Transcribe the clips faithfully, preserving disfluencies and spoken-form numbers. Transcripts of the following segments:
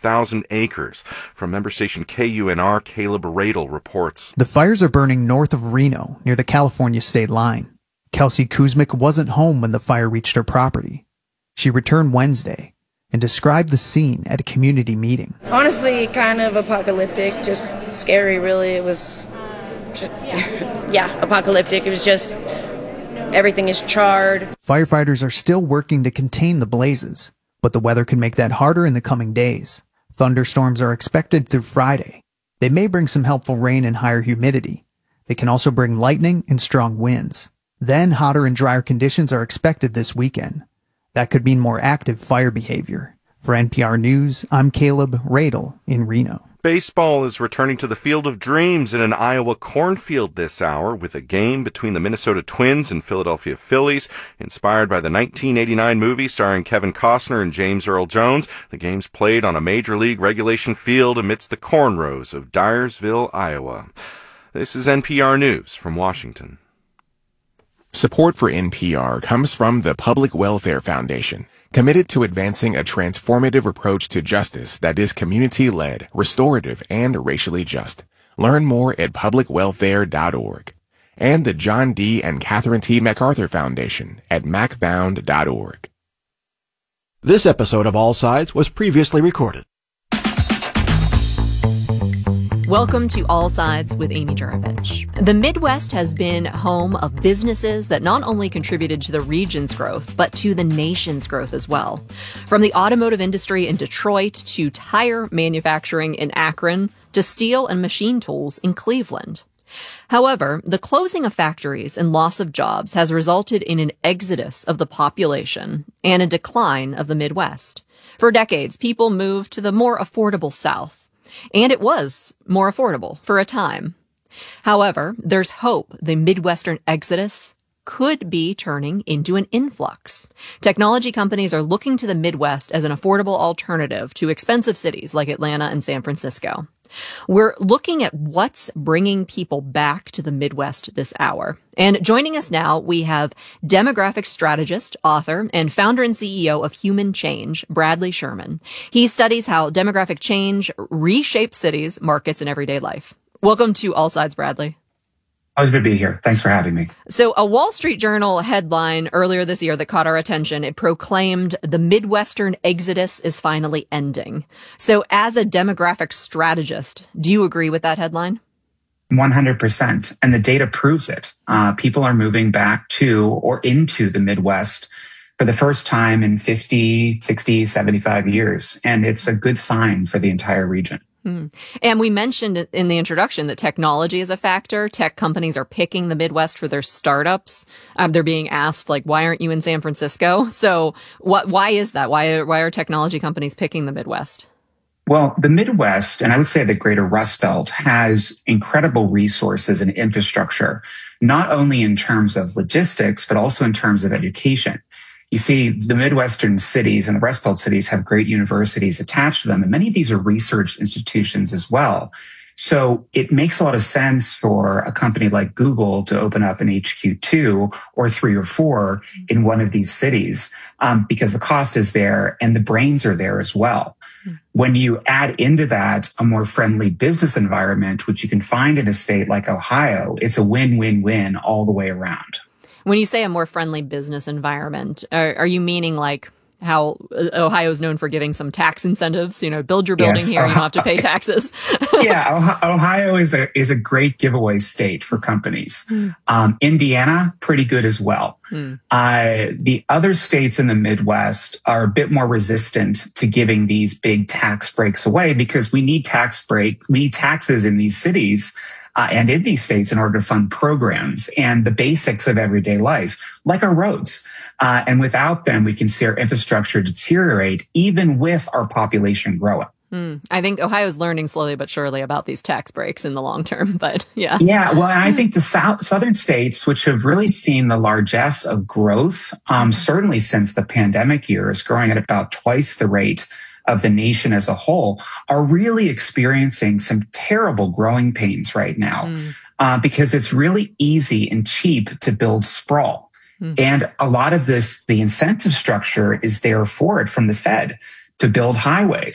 thousand acres. From member station K U N R, Caleb Radel reports. The fires are burning north of Reno, near the California state line. Kelsey Kuzmic wasn't home when the fire reached her property. She returned Wednesday and described the scene at a community meeting. Honestly, kind of apocalyptic, just scary, really. It was, just, yeah, apocalyptic. It was just, everything is charred. Firefighters are still working to contain the blazes, but the weather could make that harder in the coming days. Thunderstorms are expected through Friday. They may bring some helpful rain and higher humidity. They can also bring lightning and strong winds. Then hotter and drier conditions are expected this weekend. That could mean more active fire behavior. For N P R News, I'm Caleb Radel in Reno. Baseball is returning to the Field of Dreams in an Iowa cornfield this hour with a game between the Minnesota Twins and Philadelphia Phillies. Inspired by the nineteen eighty-nine movie starring Kevin Costner and James Earl Jones, the game's played on a major league regulation field amidst the cornrows of Dyersville, Iowa. This is N P R News from Washington. Support for N P R comes from the Public Welfare Foundation, committed to advancing a transformative approach to justice that is community-led, restorative, and racially just. Learn more at public welfare dot org. And the John D. and Catherine T. MacArthur Foundation at mac found dot org. This episode of All Sides was previously recorded. Welcome to All Sides with Amy Jurovich. The Midwest has been home of businesses that not only contributed to the region's growth, but to the nation's growth as well. From the automotive industry in Detroit to tire manufacturing in Akron to steel and machine tools in Cleveland. However, the closing of factories and loss of jobs has resulted in an exodus of the population and a decline of the Midwest. For decades, people moved to the more affordable South. And it was more affordable for a time. However, there's hope the Midwestern exodus could be turning into an influx. Technology companies are looking to the Midwest as an affordable alternative to expensive cities like Atlanta and San Francisco. We're looking at what's bringing people back to the Midwest this hour. And joining us now, we have demographic strategist, author, and founder and C E O of Human Change, Bradley Sherman. He studies how demographic change reshapes cities, markets, and everyday life. Welcome to All Sides, Bradley. Always good to be here. Thanks for having me. So a Wall Street Journal headline earlier this year that caught our attention, it proclaimed the Midwestern exodus is finally ending. So as a demographic strategist, do you agree with that headline? one hundred percent. And the data proves it. Uh, people are moving back to or into the Midwest for the first time in fifty, sixty, seventy-five years. And it's a good sign for the entire region. Hmm. And we mentioned in the introduction that technology is a factor. Tech companies are picking the Midwest for their startups. Um, they're being asked, like, why aren't you in San Francisco? So what, why is that? Why, why are technology companies picking the Midwest? Well, the Midwest, and I would say the greater Rust Belt, has incredible resources and infrastructure, not only in terms of logistics, but also in terms of education. You see, the Midwestern cities and the Rust Belt cities have great universities attached to them, and many of these are research institutions as well. So it makes a lot of sense for a company like Google to open up an H Q two or three or four in one of these cities um, because the cost is there and the brains are there as well. When you add into that a more friendly business environment, which you can find in a state like Ohio, it's a win-win-win all the way around. When you say a more friendly business environment, are, are you meaning like how Ohio is known for giving some tax incentives? You know, build your building yes, here, Ohio, you don't have to pay taxes. Yeah, Ohio is a is a great giveaway state for companies. Mm. Um, Indiana, pretty good as well. Mm. Uh, the other states in the Midwest are a bit more resistant to giving these big tax breaks away because we need tax break, we need taxes in these cities. Uh, and in these states in order to fund programs and the basics of everyday life, like our roads. Uh, and without them, we can see our infrastructure deteriorate, even with our population growing. Mm. I think Ohio is learning slowly but surely about these tax breaks in the long term, but yeah. Yeah, well, and I think the south, southern states, which have really seen the largesse of growth, um, certainly since the pandemic years, growing at about twice the rate of the nation as a whole, are really experiencing some terrible growing pains right now mm. uh, because it's really easy and cheap to build sprawl. Mm. And a lot of this, the incentive structure is there for it from the Fed to build highways.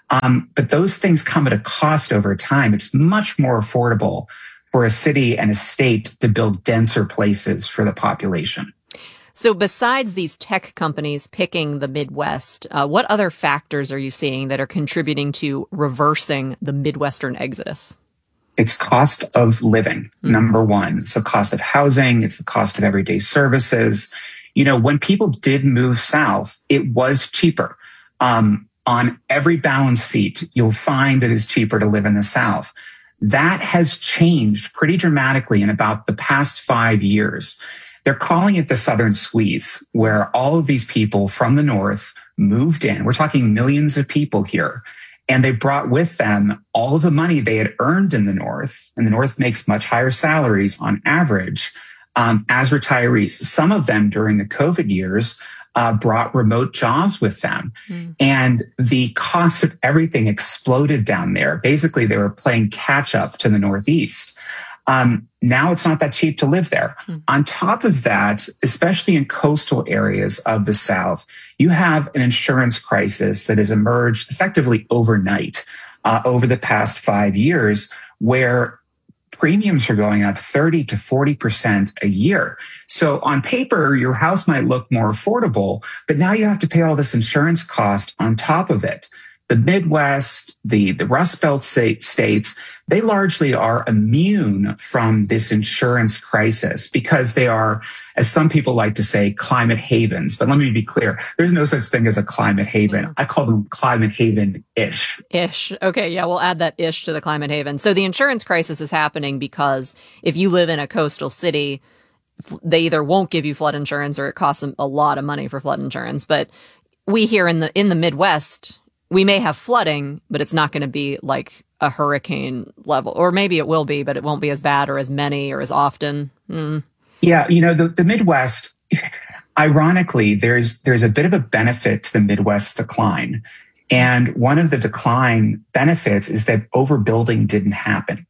Um, but those things come at a cost over time. It's much more affordable for a city and a state to build denser places for the population. So besides these tech companies picking the Midwest, uh, what other factors are you seeing that are contributing to reversing the Midwestern exodus? It's cost of living, mm-hmm. number one. It's the cost of housing. It's the cost of everyday services. You know, when people did move south, it was cheaper. Um, on every balance sheet, you'll find that it's cheaper to live in the South. That has changed pretty dramatically in about the past five years. They're calling it the Southern Squeeze, where all of these people from the North moved in. We're talking millions of people here. And they brought with them all of the money they had earned in the North. And the North makes much higher salaries on average um, as retirees. Some of them during the COVID years uh, brought remote jobs with them. Mm. And the cost of everything exploded down there. Basically, they were playing catch up to the Northeast. Um, now it's not that cheap to live there. Hmm. On top of that, especially in coastal areas of the South, you have an insurance crisis that has emerged effectively overnight uh, over the past five years, where premiums are going up thirty to forty percent a year. So on paper, your house might look more affordable, but now you have to pay all this insurance cost on top of it. The Midwest, the, the Rust Belt states, they largely are immune from this insurance crisis because they are, as some people like to say, climate havens. But let me be clear, there's no such thing as a climate haven. I call them climate haven-ish. Ish. Okay, yeah, we'll add that ish to the climate haven. So the insurance crisis is happening because if you live in a coastal city, they either won't give you flood insurance or it costs them a lot of money for flood insurance. But we here in the in the Midwest, we may have flooding, but it's not going to be like a hurricane level, or maybe it will be, but it won't be as bad or as many or as often. Mm. Yeah, you know, the, the Midwest, ironically, there's there's a bit of a benefit to the Midwest decline. And one of the decline benefits is that overbuilding didn't happen.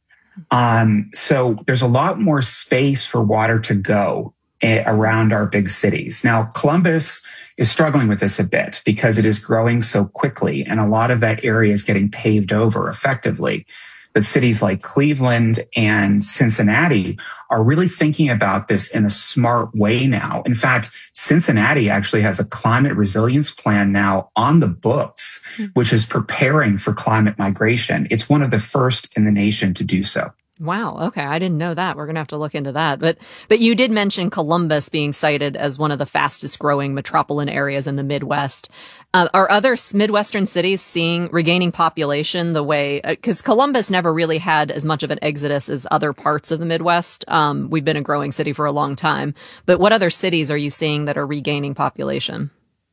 Um, so there's a lot more space for water to go around our big cities. Now, Columbus is struggling with this a bit because it is growing so quickly, and a lot of that area is getting paved over effectively. But cities like Cleveland and Cincinnati are really thinking about this in a smart way now. In fact, Cincinnati actually has a climate resilience plan now on the books, mm-hmm. which is preparing for climate migration. It's one of the first in the nation to do so. Wow. Okay. I didn't know that. We're going to have to look into that. But but you did mention Columbus being cited as one of the fastest growing metropolitan areas in the Midwest. Uh, are other Midwestern cities seeing regaining population the way, because uh, Columbus never really had as much of an exodus as other parts of the Midwest. Um, we've been a growing city for a long time. But what other cities are you seeing that are regaining population?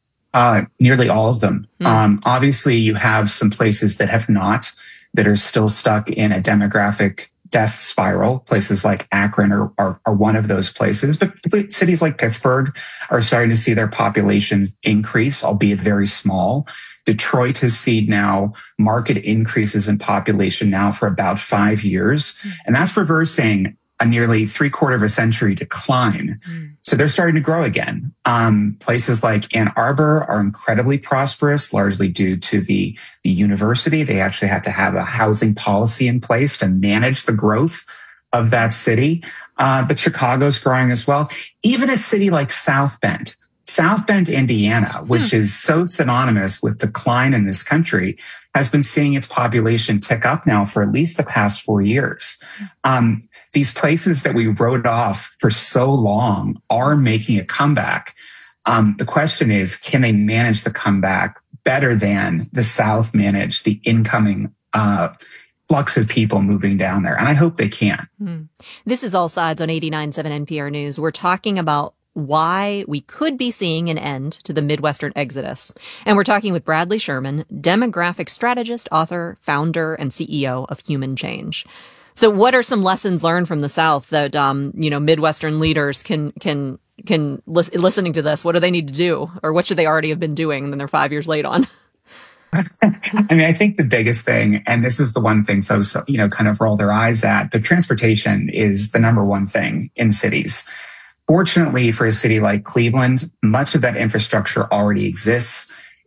Uh, nearly all of them. Mm. Um, obviously, you have some places that have not, that are still stuck in a demographic death spiral. Places like Akron are, are, are one of those places, but cities like Pittsburgh are starting to see their populations increase, albeit very small. Detroit has seen now market increases in population now for about five years, and that's reversing a nearly three quarter of a century decline. Mm. So they're starting to grow again. Um, places like Ann Arbor are incredibly prosperous, largely due to the, the university. They actually had to have a housing policy in place to manage the growth of that city. Uh, but Chicago's growing as well. Even a city like South Bend, South Bend, Indiana, which hmm. is so synonymous with decline in this country, has been seeing its population tick up now for at least the past four years. Um, these places that we wrote off for so long are making a comeback. Um, the question is, can they manage the comeback better than the South managed the incoming uh flux of people moving down there? And I hope they can. Hmm. This is All Sides on eighty-nine point seven N P R News. We're talking about why we could be seeing an end to the Midwestern exodus. And we're talking with Bradley Sherman, demographic strategist, author, founder, and C E O of Human Change. So what are some lessons learned from the South that, um, you know, Midwestern leaders can, can, can, lis- listening to this, what do they need to do? Or what should they already have been doing and then they're five years late on? I mean, I think the biggest thing, and this is the one thing folks, you know, kind of roll their eyes at, but transportation is the number one thing in cities. Fortunately, for a city like Cleveland, much of that infrastructure already exists.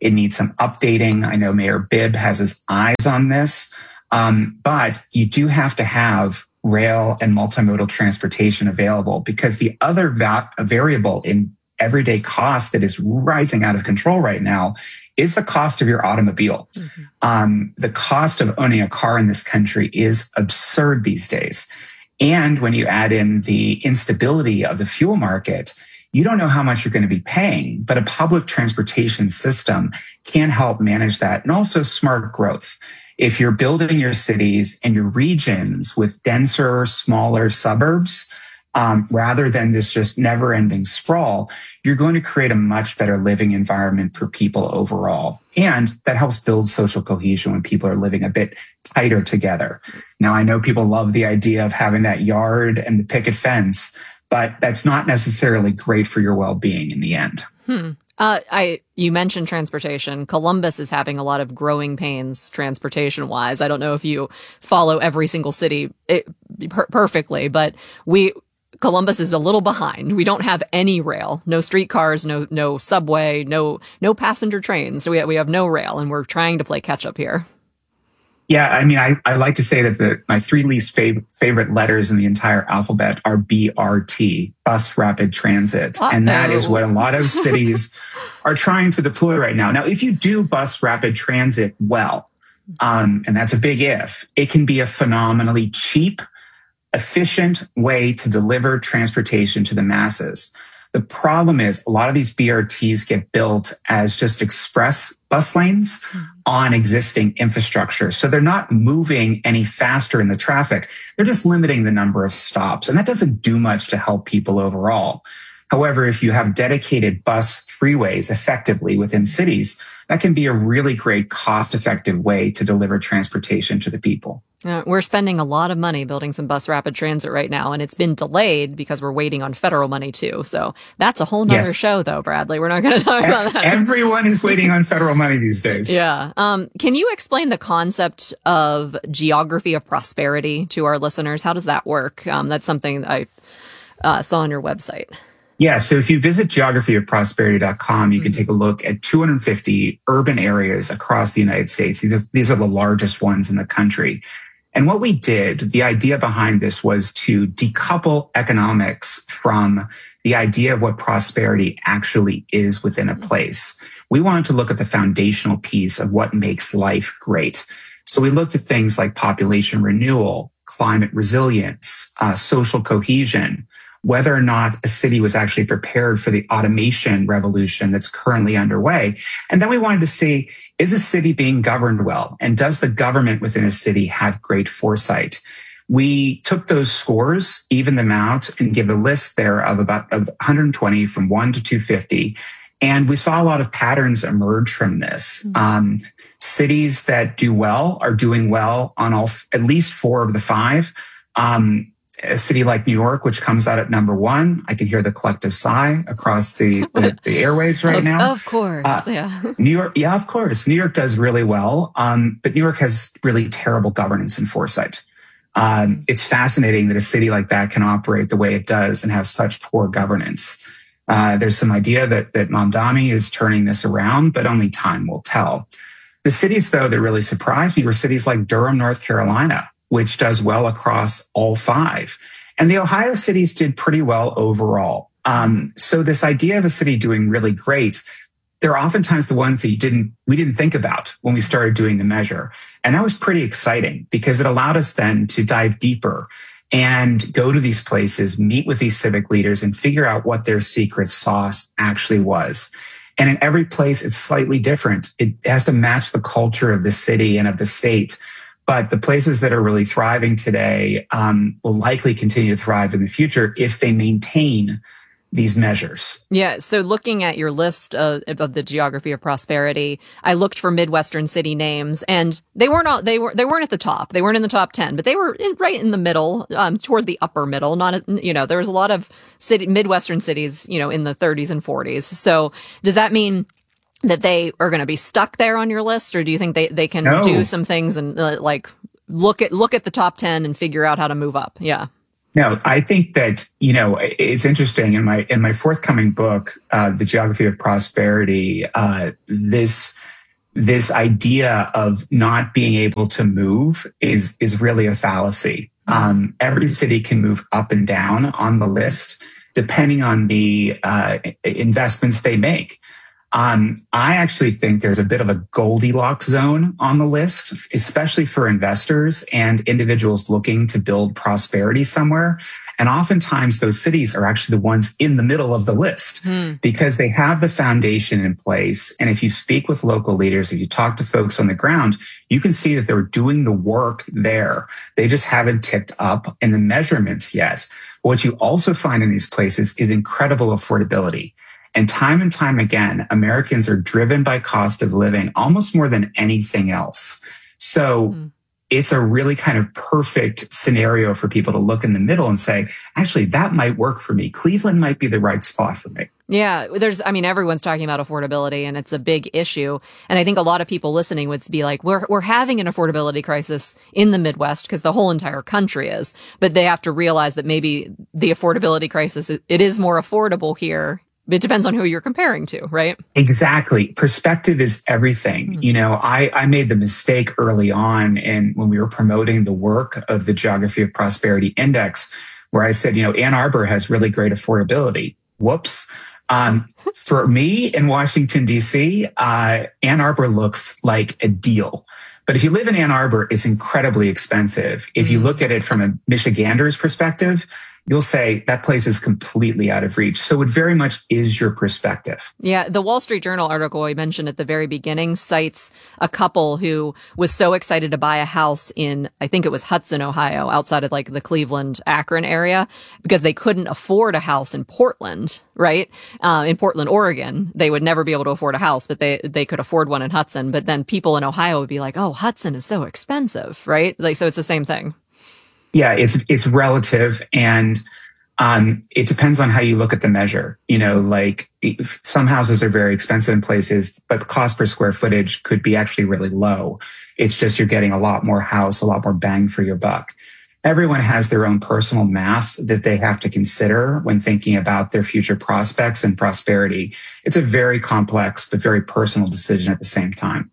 It needs some updating. I know Mayor Bibb has his eyes on this, um, but you do have to have rail and multimodal transportation available, because the other va- variable in everyday cost that is rising out of control right now is the cost of your automobile. Mm-hmm. Um, the cost of owning a car in this country is absurd these days. And when you add in the instability of the fuel market, you don't know how much you're going to be paying, but a public transportation system can help manage that, and also smart growth. If you're building your cities and your regions with denser, smaller suburbs, um, rather than this just never-ending sprawl, you're going to create a much better living environment for people overall. And that helps build social cohesion when people are living a bit tighter together. Now, I know people love the idea of having that yard and the picket fence, but that's not necessarily great for your well-being in the end. Hmm. Uh, I you mentioned transportation. Columbus is having a lot of growing pains transportation-wise. I don't know if you follow every single city it, per- perfectly, but we Columbus is a little behind. We don't have any rail, no streetcars, no no subway, no no passenger trains. So we we have no rail, and we're trying to play catch up here. Yeah, I mean, I, I like to say that the, my three least fav- favorite letters in the entire alphabet are B R T, Bus Rapid Transit. Uh-oh. And that is what a lot of cities are trying to deploy right now. Now, if you do Bus Rapid Transit well, um, and that's a big if, it can be a phenomenally cheap, efficient way to deliver transportation to the masses. The problem is a lot of these B R Ts get built as just express bus lanes on existing infrastructure. So they're not moving any faster in the traffic. They're just limiting the number of stops. And that doesn't do much to help people overall. However, if you have dedicated bus freeways effectively within cities, that can be a really great cost-effective way to deliver transportation to the people. Uh, we're spending a lot of money building some bus rapid transit right now, and it's been delayed because we're waiting on federal money too. So that's a whole nother yes. show, though, Bradley. We're not going to talk e- about that. Everyone is waiting on federal money these days. Yeah. Um, can you explain the concept of geography of prosperity to our listeners? How does that work? Um, that's something I uh, saw on your website. Yeah, so if you visit geography of prosperity dot com, you can take a look at two hundred fifty urban areas across the United States. These are, these are the largest ones in the country. And what we did, the idea behind this was to decouple economics from the idea of what prosperity actually is within a place. We wanted to look at the foundational piece of what makes life great. So we looked at things like population renewal, climate resilience, uh, social cohesion, whether or not a city was actually prepared for the automation revolution that's currently underway. And then we wanted to see, is a city being governed well? And does the government within a city have great foresight? We took those scores, evened them out, and give a list there of about of one hundred twenty from one to two hundred fifty. And we saw a lot of patterns emerge from this. Mm-hmm. Um, cities that do well are doing well on all, at least four of the five. Um, A city like New York, which comes out at number one, I can hear the collective sigh across the, the, the airwaves right of, now. Of course, uh, yeah. New York, yeah, of course. New York does really well, um, but New York has really terrible governance and foresight. Um, it's fascinating that a city like that can operate the way it does and have such poor governance. Uh, there's some idea that that Mamdani is turning this around, but only time will tell. The cities, though, that really surprised me were cities like Durham, North Carolina, which does well across all five. And the Ohio cities did pretty well overall. Um, so this idea of a city doing really great, they're oftentimes the ones that you didn't, we didn't think about when we started doing the measure. And that was pretty exciting because it allowed us then to dive deeper and go to these places, meet with these civic leaders and figure out what their secret sauce actually was. And in every place, it's slightly different. It has to match the culture of the city and of the state. But the places that are really thriving today um, will likely continue to thrive in the future if they maintain these measures. Yeah. So looking at your list of, of the geography of prosperity, I looked for Midwestern city names, and they weren't all, they were they weren't at the top. They weren't in the top ten, but they were in, right in the middle, um, toward the upper middle. Not, you know, there was a lot of city Midwestern cities, you know, in the thirties and forties. So does that mean that they are going to be stuck there on your list, or do you think they, they can no. do some things and uh, like look at look at the top ten and figure out how to move up? Yeah. No, I think that, you know, it's interesting. In my in my forthcoming book, uh, The Geography of Prosperity, uh, this this idea of not being able to move is is really a fallacy. Um, every city can move up and down on the list depending on the uh, investments they make. Um, I actually think there's a bit of a Goldilocks zone on the list, especially for investors and individuals looking to build prosperity somewhere. And oftentimes those cities are actually the ones in the middle of the list hmm. because they have the foundation in place. And if you speak with local leaders, if you talk to folks on the ground, you can see that they're doing the work there. They just haven't ticked up in the measurements yet. What you also find in these places is incredible affordability. And time and time again, Americans are driven by cost of living almost more than anything else. So mm. it's a really kind of perfect scenario for people to look in the middle and say, actually, that might work for me. Cleveland might be the right spot for me. Yeah, there's, I mean, everyone's talking about affordability and it's a big issue. And I think a lot of people listening would be like, we're, we're having an affordability crisis in the Midwest because the whole entire country is, but they have to realize that maybe the affordability crisis, it, it is more affordable here. It depends on who you're comparing to, right? Exactly. Perspective is everything. Mm-hmm. You know, I, I made the mistake early on and when we were promoting the work of the Geography of Prosperity Index, where I said, you know, Ann Arbor has really great affordability. Whoops. Um, for me in Washington, D C, uh, Ann Arbor looks like a deal. But if you live in Ann Arbor, it's incredibly expensive. If you look at it from a Michigander's perspective, you'll say that place is completely out of reach. So it very much is your perspective. Yeah. The Wall Street Journal article I mentioned at the very beginning cites a couple who was so excited to buy a house in, I think it was Hudson, Ohio, outside of like the Cleveland, Akron area, because they couldn't afford a house in Portland, right? Uh, in Portland, Oregon, they would never be able to afford a house, but they, they could afford one in Hudson. But then people in Ohio would be like, oh, Hudson is so expensive, right? Like, so it's the same thing. Yeah, it's it's relative, and um, it depends on how you look at the measure. You know, like some houses are very expensive in places, but the cost per square footage could be actually really low. It's just you're getting a lot more house, a lot more bang for your buck. Everyone has their own personal math that they have to consider when thinking about their future prospects and prosperity. It's a very complex but very personal decision at the same time.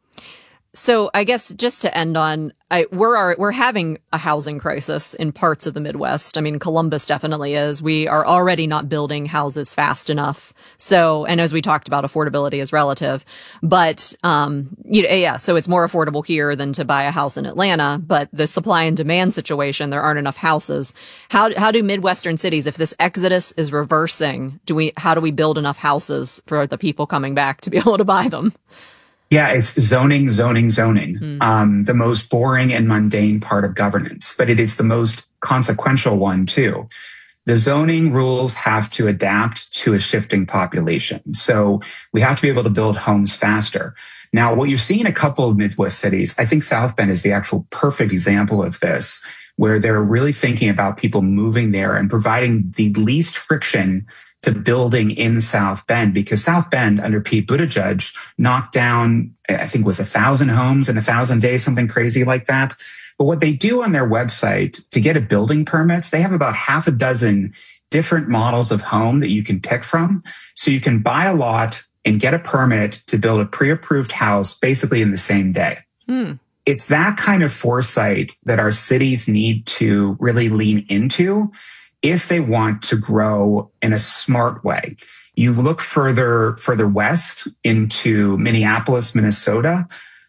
So I guess just to end on, I, we're are, we're having a housing crisis in parts of the Midwest. I mean, Columbus definitely is. We are already not building houses fast enough. So, and as we talked about, affordability is relative. But, um, you know, yeah, so it's more affordable here than to buy a house in Atlanta. But the supply and demand situation, there aren't enough houses. How how do Midwestern cities, if this exodus is reversing, do we how do we build enough houses for the people coming back to be able to buy them? Yeah, it's zoning, zoning, zoning. Mm. Um, the most boring and mundane part of governance, but it is the most consequential one too. The zoning rules have to adapt to a shifting population. So we have to be able to build homes faster. Now, what you see in a couple of Midwest cities, I think South Bend is the actual perfect example of this, where they're really thinking about people moving there and providing the least friction to building in South Bend, because South Bend under Pete Buttigieg knocked down, I think it was a thousand homes in a thousand days, something crazy like that. But what they do on their website to get a building permit, they have about half a dozen different models of home that you can pick from. So you can buy a lot and get a permit to build a pre-approved house basically in the same day. Hmm. It's that kind of foresight that our cities need to really lean into if they want to grow in a smart way. You look further further west into Minneapolis, Minnesota.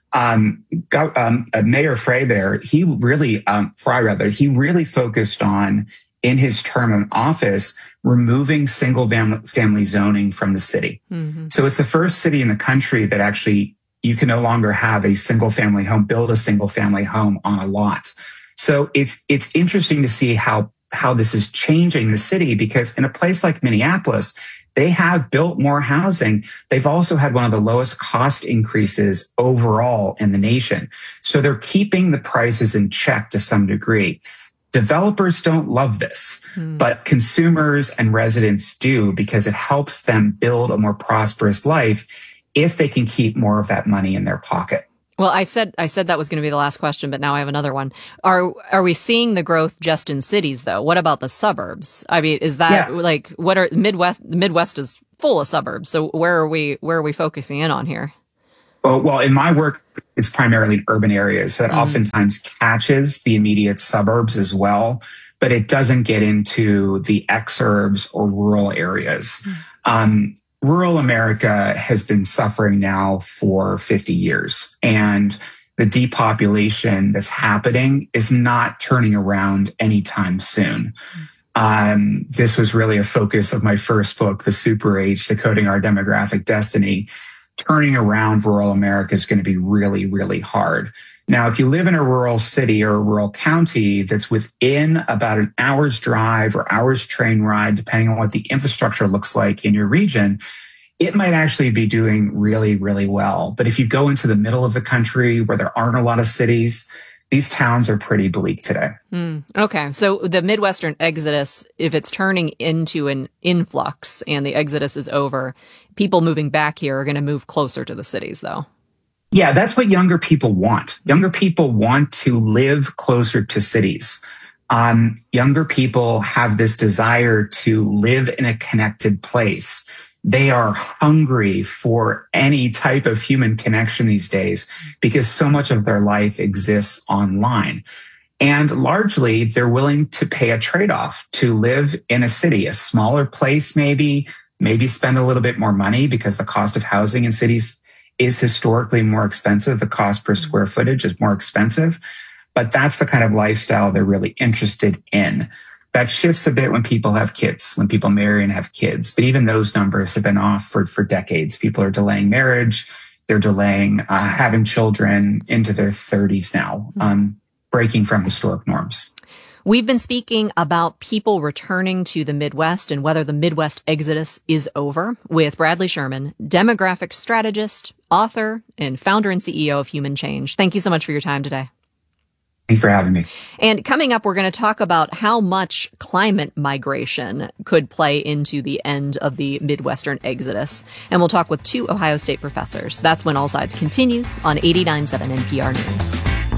Um, um, Mayor Frey there, he really, um, Fry rather, he really focused on, in his term in office, removing single family zoning from the city. Mm-hmm. So it's the first city in the country that actually you can no longer have a single family home, build a single family home on a lot. So it's it's interesting to see how how this is changing the city, because in a place like Minneapolis, they have built more housing. They've also had one of the lowest cost increases overall in the nation. So they're keeping the prices in check to some degree. Developers don't love this, hmm. but consumers and residents do, because it helps them build a more prosperous life if they can keep more of that money in their pocket. Well, I said I said that was going to be the last question, but now I have another one. Are are we seeing the growth just in cities, though? What about the suburbs? I mean, is that yeah. like what are Midwest? The Midwest is full of suburbs. So where are we? Where are we focusing in on here? Well, well, in my work, it's primarily in urban areas. So that mm. oftentimes catches the immediate suburbs as well, but it doesn't get into the exurbs or rural areas. Mm. Um, Rural America has been suffering now for fifty years, and the depopulation that's happening is not turning around anytime soon. Um, this was really a focus of my first book, The Super Age, Decoding Our Demographic Destiny. Turning around rural America is going to be really, really hard. Now, if you live in a rural city or a rural county that's within about an hour's drive or hour's train ride, depending on what the infrastructure looks like in your region, it might actually be doing really, really well. But if you go into the middle of the country where there aren't a lot of cities, these towns are pretty bleak today. Mm, okay. So the Midwestern exodus, if it's turning into an influx and the exodus is over, people moving back here are going to move closer to the cities, though. Yeah, that's what younger people want. Younger people want to live closer to cities. Um, younger people have this desire to live in a connected place. They are hungry for any type of human connection these days because so much of their life exists online. And largely, they're willing to pay a trade-off to live in a city, a smaller place maybe, maybe spend a little bit more money because the cost of housing in cities is historically more expensive. The cost per square footage is more expensive, but that's the kind of lifestyle they're really interested in. That shifts a bit when people have kids, when people marry and have kids. But even those numbers have been off for, for decades. People are delaying marriage. They're delaying uh, having children into their thirties now, um, breaking from historic norms. We've been speaking about people returning to the Midwest and whether the Midwest exodus is over with Bradley Sherman, demographic strategist, author, and founder and C E O of Human Change. Thank you so much for your time today. Thanks for having me. And coming up, we're going to talk about how much climate migration could play into the end of the Midwestern exodus. And we'll talk with two Ohio State professors. That's when All Sides continues on eighty-nine point seven N P R News.